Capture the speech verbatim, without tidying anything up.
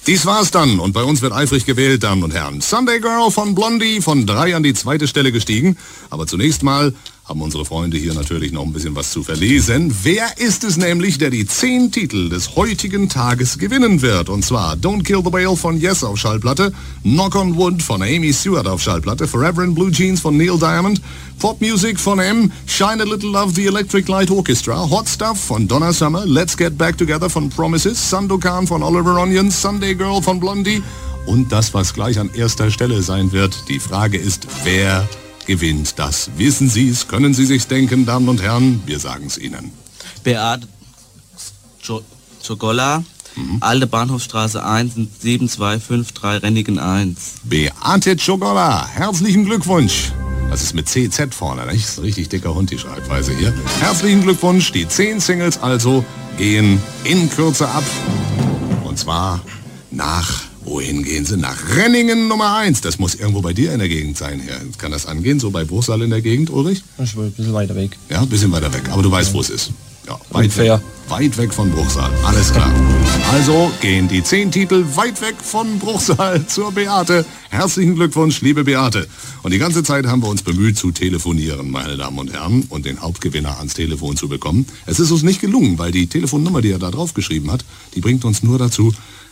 Dies war's dann und bei uns wird eifrig gewählt, Damen und Herren. Sunday Girl von Blondie von drei an die zweite Stelle gestiegen. Aber zunächst mal haben unsere Freunde hier natürlich noch ein bisschen was zu verlesen. Wer ist es nämlich, der die zehn Titel des heutigen Tages gewinnen wird? Und zwar Don't Kill the Whale von Yes auf Schallplatte, Knock on Wood von Amy Stewart auf Schallplatte, Forever in Blue Jeans von Neil Diamond, Pop Music von M, Shine a Little Love the Electric Light Orchestra, Hot Stuff von Donna Summer, Let's Get Back Together von Promises, Sandokan von Oliver Onion, Sunday Girl von Blondie und das, was gleich an erster Stelle sein wird. Die Frage ist, wer gewinnt das? Wissen Sie es? Können Sie sich's denken, Damen und Herren? Wir sagen es Ihnen. Beate Jogola, mhm. Alte Bahnhofstraße eins, sieben zwei fünf drei Rennigen eins. Beate Jogola, herzlichen Glückwunsch. Das ist mit C Z vorne, nicht? Das ist ein richtig dicker Hund, die Schreibweise hier. Herzlichen Glückwunsch, die zehn Singles also gehen in Kürze ab. Und zwar nach... Wohin gehen sie? Nach Renningen Nummer eins. Das muss irgendwo bei dir in der Gegend sein. Ja, kann das angehen? So bei Bruchsal in der Gegend, Ulrich? Ich will ein bisschen weiter weg. Ja, ein bisschen weiter weg. Aber du weißt, wo es ist. Ja, weit Ungefähr. weg. Weit weg von Bruchsal. Alles klar. Also gehen die zehn Titel weit weg von Bruchsal zur Beate. Herzlichen Glückwunsch, liebe Beate. Und die ganze Zeit haben wir uns bemüht zu telefonieren, meine Damen und Herren, und den Hauptgewinner ans Telefon zu bekommen. Es ist uns nicht gelungen, weil die Telefonnummer, die er da drauf geschrieben hat, die bringt uns nur dazu,